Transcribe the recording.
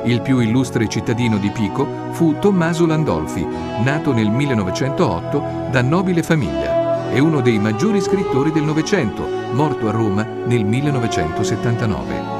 Il più illustre cittadino di Pico fu Tommaso Landolfi, nato nel 1908 da nobile famiglia. È uno dei maggiori scrittori del Novecento, morto a Roma nel 1979.